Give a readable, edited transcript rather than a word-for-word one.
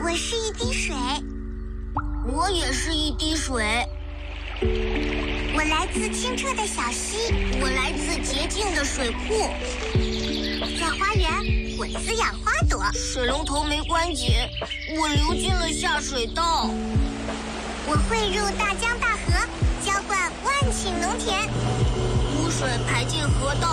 我是一滴水。 我也是一滴水。 我来自清澈的小溪。 我来自洁净的水库。 在花园，我滋养花朵。 水龙头没关紧，我流进了下水道。 我汇入大江大河，浇灌万顷农田。 污水排进河道。